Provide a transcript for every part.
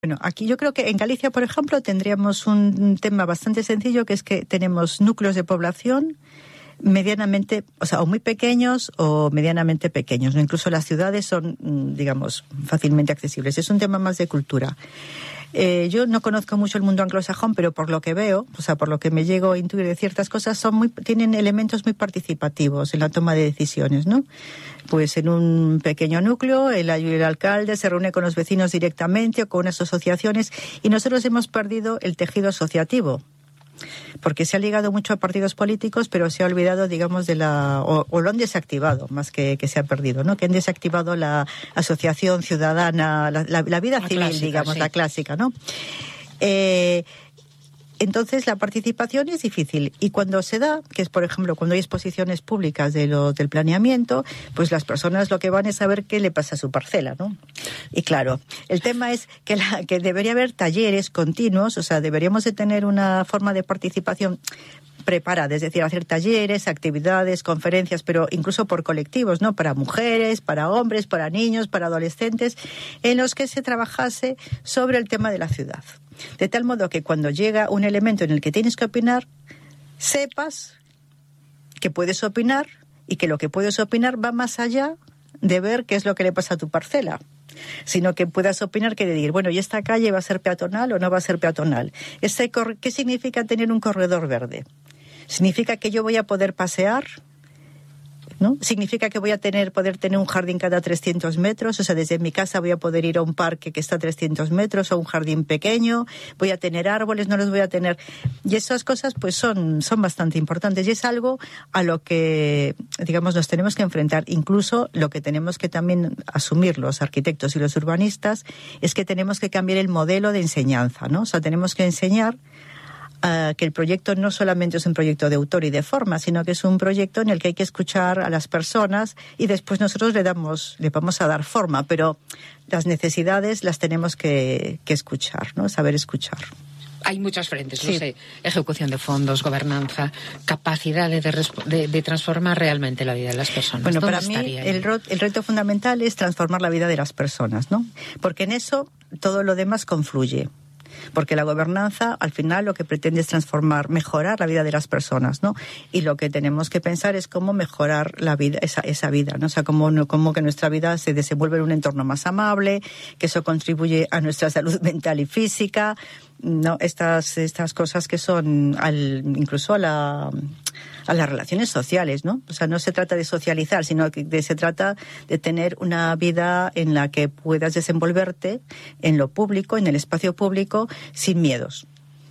Bueno, aquí yo creo que en Galicia, por ejemplo, tendríamos un tema bastante sencillo, que es que tenemos núcleos de población medianamente, o muy pequeños o medianamente pequeños, ¿no? Incluso las ciudades son, digamos, fácilmente accesibles. Es un tema más de cultura. Yo no conozco mucho el mundo anglosajón, pero por lo que veo, por lo que me llego a intuir de ciertas cosas, tienen elementos muy participativos en la toma de decisiones, ¿no? Pues en un pequeño núcleo, el alcalde se reúne con los vecinos directamente o con unas asociaciones, y nosotros hemos perdido el tejido asociativo, porque se ha ligado mucho a partidos políticos, pero se ha olvidado, digamos, o lo han desactivado, más que se ha perdido, ¿no? Que han desactivado la asociación ciudadana, la vida civil, clásica, digamos, sí. La clásica, ¿no? Entonces la participación es difícil, y cuando se da, que es por ejemplo cuando hay exposiciones públicas del planeamiento, pues las personas lo que van es saber qué le pasa a su parcela, ¿no? Y claro, el tema es que debería haber talleres continuos, deberíamos de tener una forma de participación preparada, es decir, hacer talleres, actividades, conferencias, pero incluso por colectivos, ¿no? Para mujeres, para hombres, para niños, para adolescentes, en los que se trabajase sobre el tema de la ciudad. De tal modo que cuando llega un elemento en el que tienes que opinar, sepas que puedes opinar, y que lo que puedes opinar va más allá de ver qué es lo que le pasa a tu parcela, sino que puedas opinar, que decir, bueno, ¿y esta calle va a ser peatonal o no va a ser peatonal? ¿Qué significa tener un corredor verde? ¿Significa que yo voy a poder pasear? ¿No? ¿Significa que voy a poder tener un jardín cada 300 metros? Desde mi casa voy a poder ir a un parque que está a 300 metros o un jardín pequeño. ¿Voy a tener árboles? ¿No los voy a tener? Y esas cosas pues son bastante importantes, y es algo a lo que, digamos, nos tenemos que enfrentar. Incluso lo que tenemos que también asumir los arquitectos y los urbanistas es que tenemos que cambiar el modelo de enseñanza, ¿no? tenemos que enseñar que el proyecto no solamente es un proyecto de autor y de forma, sino que es un proyecto en el que hay que escuchar a las personas, y después nosotros le vamos a dar forma, pero las necesidades las tenemos que escuchar, ¿no? Saber escuchar. Hay muchas frentes, sí. No sé, ejecución de fondos, gobernanza, capacidad de transformar realmente la vida de las personas. Bueno, para mí el reto fundamental es transformar la vida de las personas, ¿no? Porque en eso todo lo demás confluye. Porque la gobernanza, al final, lo que pretende es mejorar la vida de las personas, ¿no? Y lo que tenemos que pensar es cómo mejorar la vida, esa vida, ¿no? Cómo que nuestra vida se desenvuelve en un entorno más amable, que eso contribuye a nuestra salud mental y física, ¿no? Estas cosas que son incluso a las relaciones sociales, ¿no? No se trata de socializar, sino que se trata de tener una vida en la que puedas desenvolverte en lo público, en el espacio público, sin miedos.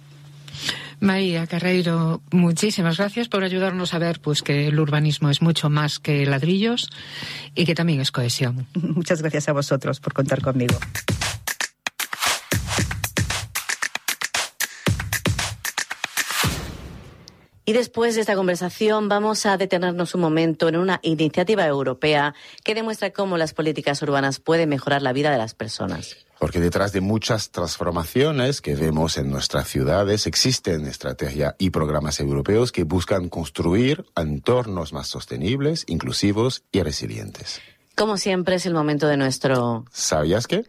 María Carreiro, muchísimas gracias por ayudarnos a ver pues que el urbanismo es mucho más que ladrillos y que también es cohesión. Muchas gracias a vosotros por contar conmigo. Y después de esta conversación vamos a detenernos un momento en una iniciativa europea que demuestra cómo las políticas urbanas pueden mejorar la vida de las personas. Porque detrás de muchas transformaciones que vemos en nuestras ciudades existen estrategias y programas europeos que buscan construir entornos más sostenibles, inclusivos y resilientes. Como siempre es el momento de nuestro... ¿Sabías qué?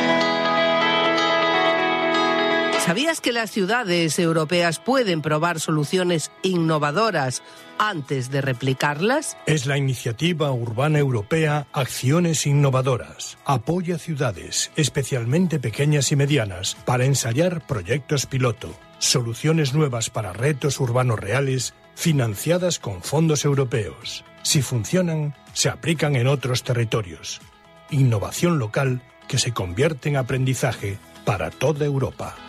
¿Sabías que las ciudades europeas pueden probar soluciones innovadoras antes de replicarlas? Es la iniciativa urbana europea Acciones Innovadoras. Apoya ciudades, especialmente pequeñas y medianas, para ensayar proyectos piloto, soluciones nuevas para retos urbanos reales, financiadas con fondos europeos. Si funcionan, se aplican en otros territorios. Innovación local que se convierte en aprendizaje para toda Europa.